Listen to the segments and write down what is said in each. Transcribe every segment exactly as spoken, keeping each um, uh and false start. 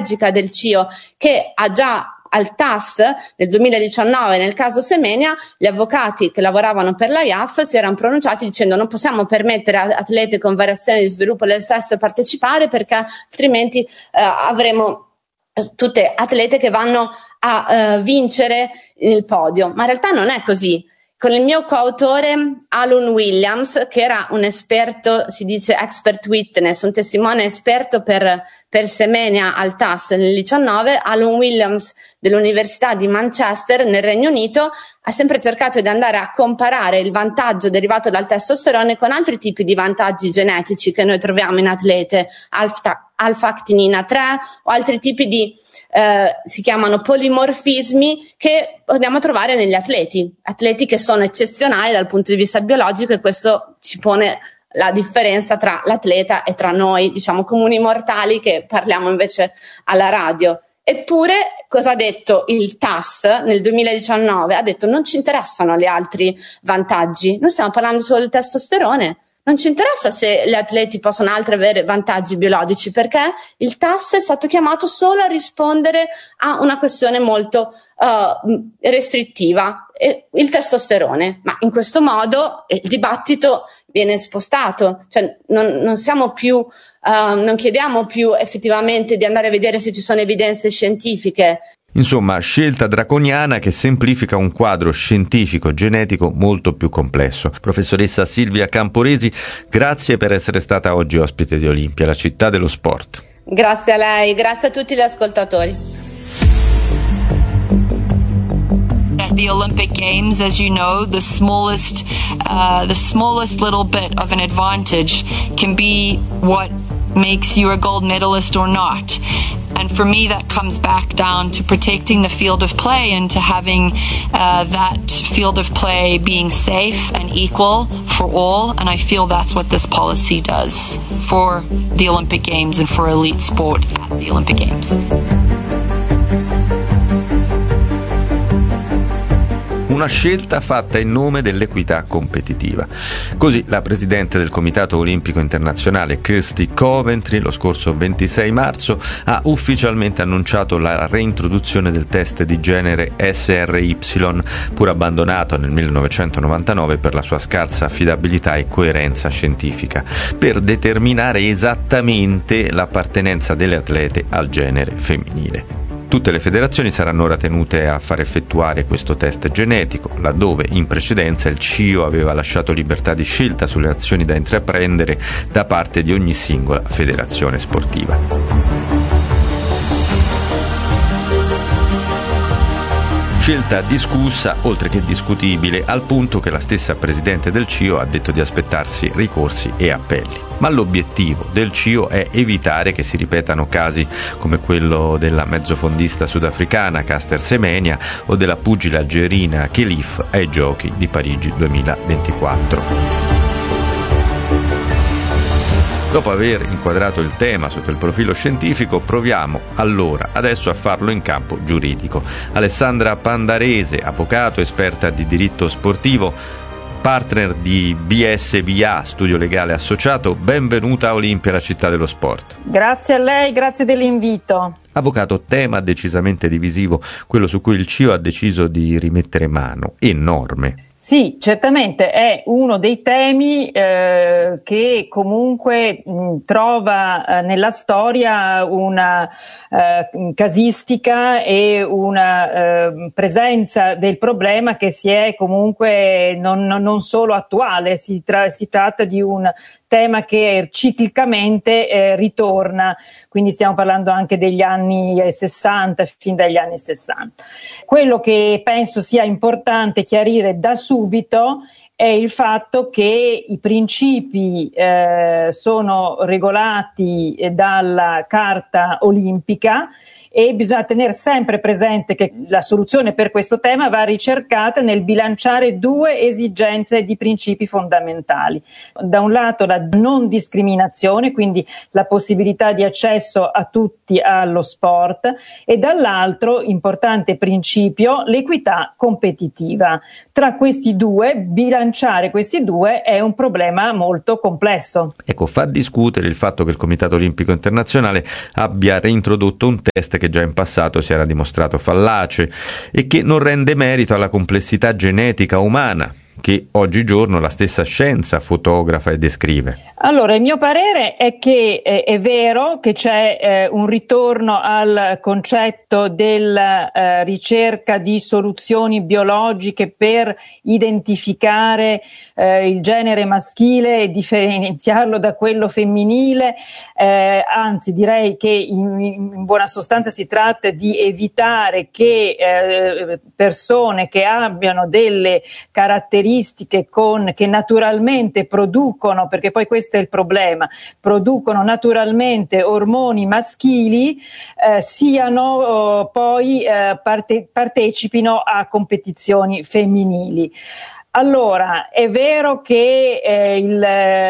strategica del C I O, che ha già al T A S nel duemiladiciannove, nel caso Semenya, gli avvocati che lavoravano per l'A I A F si erano pronunciati dicendo non possiamo permettere a atlete con variazioni di sviluppo del sesso partecipare, perché altrimenti eh, avremo tutte atlete che vanno a uh, vincere il podio. Ma in realtà non è così. Con il mio coautore Alun Williams, che era un esperto, si dice expert witness, un testimone esperto per, per Semenya al T A S nel diciannove, Alun Williams dell'Università di Manchester nel Regno Unito ha sempre cercato di andare a comparare il vantaggio derivato dal testosterone con altri tipi di vantaggi genetici che noi troviamo in atlete, alfa, alfa-actinina tre o altri tipi di Eh, si chiamano polimorfismi che andiamo a trovare negli atleti, atleti che sono eccezionali dal punto di vista biologico, e questo ci pone la differenza tra l'atleta e tra noi, diciamo, comuni mortali che parliamo invece alla radio. Eppure, cosa ha detto il T A S nel duemiladiciannove? Ha detto non ci interessano gli altri vantaggi, noi stiamo parlando solo del testosterone. Non ci interessa se gli atleti possono altri avere vantaggi biologici, perché il T A S è stato chiamato solo a rispondere a una questione molto uh, restrittiva, il testosterone. Ma in questo modo il dibattito viene spostato, cioè non, non siamo più, uh, non chiediamo più effettivamente di andare a vedere se ci sono evidenze scientifiche. Insomma, scelta draconiana che semplifica un quadro scientifico genetico molto più complesso. Professoressa Silvia Camporesi, grazie per essere stata oggi ospite di Olimpia, la città dello sport. Grazie a lei, grazie a tutti gli ascoltatori. At the Olympic Games, as you know, the smallest, uh, the smallest little bit of an advantage can be what makes you a gold medalist or not. And for me, that comes back down to protecting the field of play and to having uh, that field of play being safe and equal for all. And I feel that's what this policy does for the Olympic Games and for elite sport at the Olympic Games. Una scelta fatta in nome dell'equità competitiva. Così la presidente del Comitato Olimpico Internazionale Kirsty Coventry lo scorso ventisei marzo ha ufficialmente annunciato la reintroduzione del test di genere S R Y, pur abbandonato nel millenovecentonovantanove per la sua scarsa affidabilità e coerenza scientifica, per determinare esattamente l'appartenenza delle atlete al genere femminile. Tutte le federazioni saranno ora tenute a far effettuare questo test genetico, laddove in precedenza il C I O aveva lasciato libertà di scelta sulle azioni da intraprendere da parte di ogni singola federazione sportiva. Scelta discussa, oltre che discutibile, al punto che la stessa presidente del C I O ha detto di aspettarsi ricorsi e appelli. Ma l'obiettivo del C I O è evitare che si ripetano casi come quello della mezzofondista sudafricana Caster Semenya o della pugile algerina Khelif ai Giochi di Parigi duemilaventiquattro. Dopo aver inquadrato il tema sotto il profilo scientifico, proviamo allora adesso a farlo in campo giuridico. Alessandra Pandarese, avvocato, esperta di diritto sportivo, partner di B S V A, studio legale associato, benvenuta a Olimpia, la città dello sport. Grazie a lei, grazie dell'invito. Avvocato, tema decisamente divisivo, quello su cui il C I O ha deciso di rimettere mano, enorme. Sì, certamente è uno dei temi eh, che comunque mh, trova eh, nella storia una eh, casistica e una eh, presenza del problema che si è comunque non, non solo attuale, si, tra, si tratta di un tema che ciclicamente eh, ritorna, quindi stiamo parlando anche degli anni sessanta, fin dagli anni sessanta. Quello che penso sia importante chiarire da subito è il fatto che i principi eh, sono regolati dalla Carta Olimpica e bisogna tenere sempre presente che la soluzione per questo tema va ricercata nel bilanciare due esigenze di principi fondamentali. Da un lato la non discriminazione, quindi la possibilità di accesso a tutti allo sport, e dall'altro, importante principio, l'equità competitiva. Tra questi due, bilanciare questi due è un problema molto complesso. Ecco, fa discutere il fatto che il Comitato Olimpico Internazionale abbia reintrodotto un test che già in passato si era dimostrato fallace e che non rende merito alla complessità genetica umana che oggigiorno la stessa scienza fotografa e descrive. Allora, il mio parere è che eh, è vero che c'è eh, un ritorno al concetto della eh, ricerca di soluzioni biologiche per identificare eh, il genere maschile e differenziarlo da quello femminile, eh, anzi direi che in, in buona sostanza si tratta di evitare che eh, persone che abbiano delle caratteristiche con, che naturalmente producono, perché poi questo è il problema, producono naturalmente ormoni maschili, eh, siano oh, poi eh, parte, partecipino a competizioni femminili. Allora, è vero che eh, il,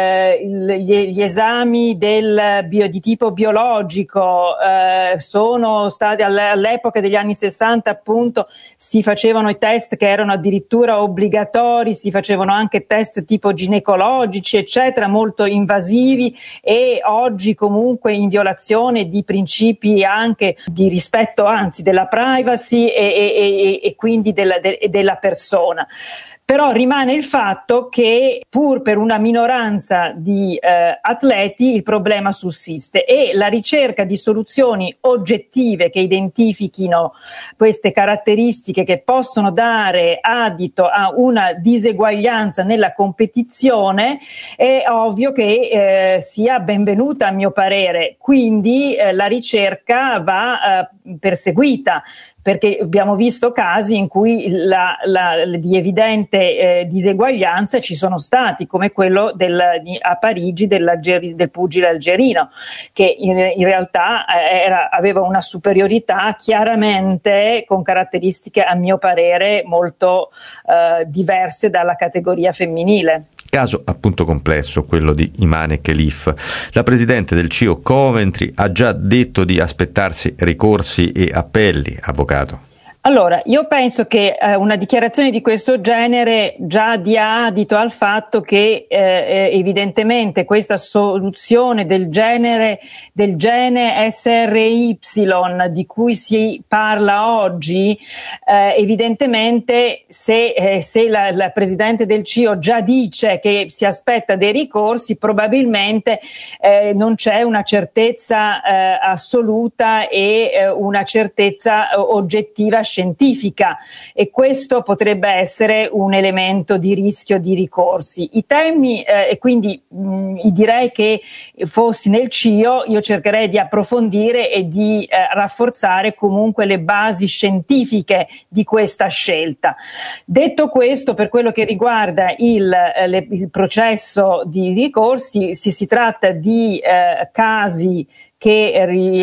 il, gli, gli esami del bio, di tipo biologico eh, sono stati all'epoca degli anni sessanta, appunto, si facevano i test che erano addirittura obbligatori, si facevano anche test tipo ginecologici, eccetera, molto invasivi, e oggi comunque in violazione di principi anche di rispetto, anzi, della privacy e, e, e, e quindi della, de, della persona. Però rimane il fatto che pur per una minoranza di eh, atleti il problema sussiste, e la ricerca di soluzioni oggettive che identifichino queste caratteristiche che possono dare adito a una diseguaglianza nella competizione è ovvio che eh, sia benvenuta, a mio parere. Quindi eh, la ricerca va eh, perseguita, perché abbiamo visto casi in cui la, la, di evidente eh, diseguaglianza ci sono stati, come quello del, di, a Parigi del pugile algerino, che in, in realtà era, aveva una superiorità chiaramente con caratteristiche, a mio parere, molto eh, diverse dalla categoria femminile. Caso appunto complesso, quello di Imane Khelif. La presidente del C I O Coventry ha già detto di aspettarsi ricorsi e appelli, avvocato. Allora, io penso che eh, una dichiarazione di questo genere già dia adito al fatto che eh, evidentemente questa soluzione del genere, del gene S R Y di cui si parla oggi, eh, evidentemente se, eh, se la, la Presidente del C I O già dice che si aspetta dei ricorsi, probabilmente eh, non c'è una certezza eh, assoluta e eh, una certezza oggettiva scientifica, e questo potrebbe essere un elemento di rischio di ricorsi. I temi, eh, e quindi mh, direi che fossi nel C I O io cercherei di approfondire e di eh, rafforzare comunque le basi scientifiche di questa scelta. Detto questo, per quello che riguarda il, eh, le, il processo di ricorsi, si, si tratta di eh, casi che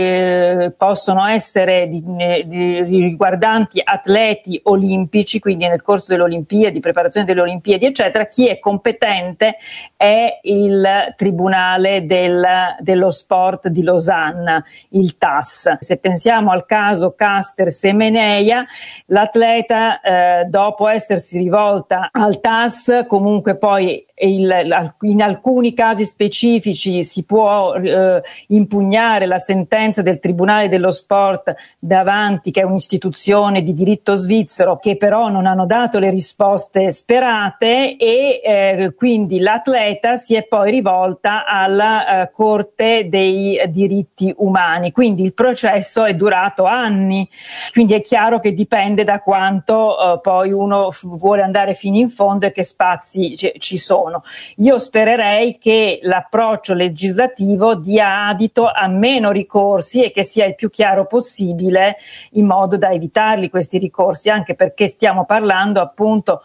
eh, possono essere di, di, riguardanti atleti olimpici, quindi nel corso delle Olimpiadi, preparazione delle Olimpiadi, eccetera. Chi è competente è il Tribunale del, dello Sport di Losanna, il T A S. Se pensiamo al caso Caster Semenea, l'atleta eh, dopo essersi rivolta al T A S, comunque poi il, in alcuni casi specifici si può eh, impugnare la sentenza del Tribunale dello Sport davanti, che è un'istituzione di diritto svizzero, che però non hanno dato le risposte sperate, e eh, quindi l'atleta si è poi rivolta alla eh, Corte dei diritti umani. Quindi il processo è durato anni, quindi è chiaro che dipende da quanto eh, poi uno f- vuole andare fino in fondo e che spazi c- ci sono. Io spererei che l'approccio legislativo dia adito a meno ricorsi e che sia il più chiaro possibile, in modo da evitarli questi ricorsi, anche perché stiamo parlando appunto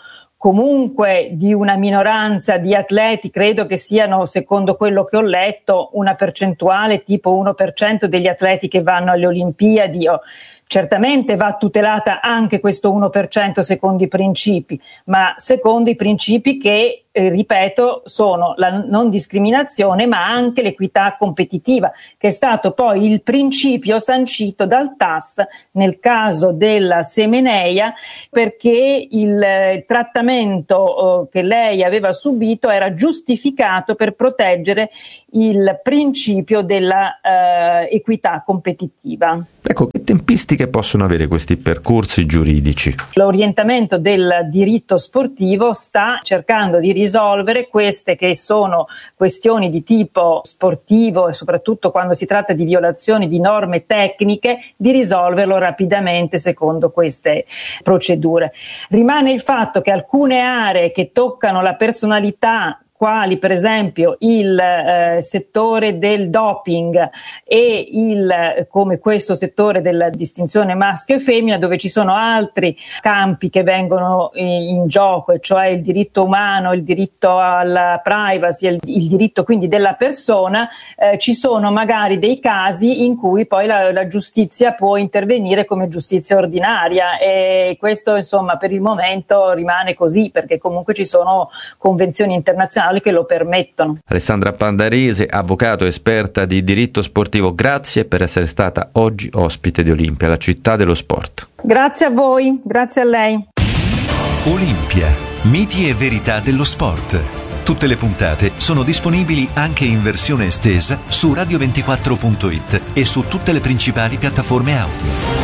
comunque di una minoranza di atleti, credo che siano, secondo quello che ho letto, una percentuale tipo uno per cento degli atleti che vanno alle Olimpiadi. Oh, certamente va tutelata anche questo uno per cento secondo i principi, ma secondo i principi che, eh, ripeto, sono la non discriminazione ma anche l'equità competitiva, che è stato poi il principio sancito dal T A S nel caso della Semenea, perché il, il trattamento eh, che lei aveva subito era giustificato per proteggere il principio della eh, equità competitiva. Ecco, che tempistiche possono avere questi percorsi giuridici? L'orientamento del diritto sportivo sta cercando di risolvere queste che sono questioni di tipo sportivo e soprattutto quando si tratta di violazioni di norme tecniche, di risolverlo rapidamente secondo queste procedure. Rimane il fatto che alcune aree che toccano la personalità, quali per esempio il eh, settore del doping e il come questo settore della distinzione maschio e femmina, dove ci sono altri campi che vengono in gioco, e cioè il diritto umano, il diritto alla privacy, il, il diritto quindi della persona, eh, ci sono magari dei casi in cui poi la, la giustizia può intervenire come giustizia ordinaria, e questo insomma per il momento rimane così, perché comunque ci sono convenzioni internazionali che lo permettono. Alessandra Pandarese, avvocato esperta di diritto sportivo, grazie per essere stata oggi ospite di Olimpia, la città dello sport. Grazie a voi, grazie a lei. Olimpia, miti e verità dello sport. Tutte le puntate sono disponibili anche in versione estesa su radio ventiquattro punto it e su tutte le principali piattaforme audio.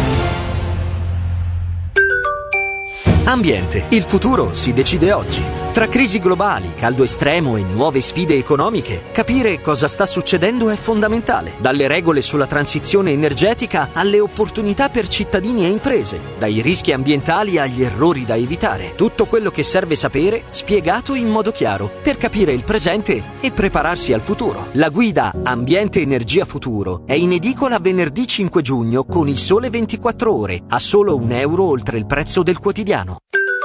Ambiente, il futuro si decide oggi. Tra crisi globali, caldo estremo e nuove sfide economiche, capire cosa sta succedendo è fondamentale. Dalle regole sulla transizione energetica alle opportunità per cittadini e imprese, dai rischi ambientali agli errori da evitare. Tutto quello che serve sapere, spiegato in modo chiaro, per capire il presente e prepararsi al futuro. La guida Ambiente Energia Futuro è in edicola venerdì cinque giugno con Il Sole ventiquattro Ore, a solo un euro oltre il prezzo del quotidiano.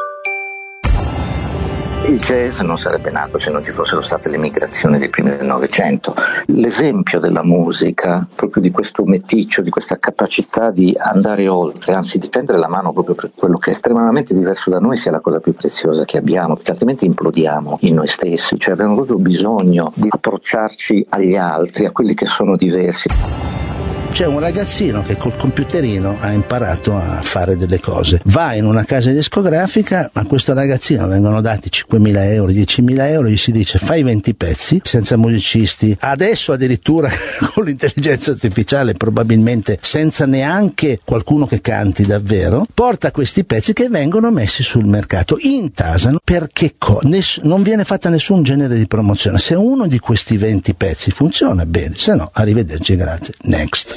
Il jazz non sarebbe nato se non ci fossero state le migrazioni dei primi del Novecento. L'esempio della musica, proprio di questo meticcio, di questa capacità di andare oltre, anzi di tendere la mano proprio per quello che è estremamente diverso da noi, sia la cosa più preziosa che abbiamo, perché altrimenti implodiamo in noi stessi, cioè abbiamo proprio bisogno di approcciarci agli altri, a quelli che sono diversi. C'è un ragazzino che col computerino ha imparato a fare delle cose, va in una casa discografica, a questo ragazzino vengono dati cinquemila euro, diecimila euro, gli si dice fai venti pezzi senza musicisti, adesso addirittura con l'intelligenza artificiale probabilmente senza neanche qualcuno che canti davvero, porta questi pezzi che vengono messi sul mercato, intasano, perché co- ness- non viene fatta nessun genere di promozione. Se uno di questi venti pezzi funziona bene, se no arrivederci, grazie, next.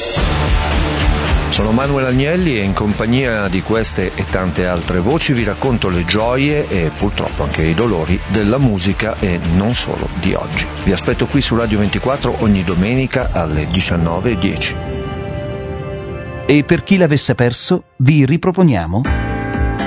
Sono Manuel Agnelli e in compagnia di queste e tante altre voci vi racconto le gioie e purtroppo anche i dolori della musica e non solo di oggi. Vi aspetto qui su Radio ventiquattro ogni domenica alle diciannove e dieci. E per chi l'avesse perso, vi riproponiamo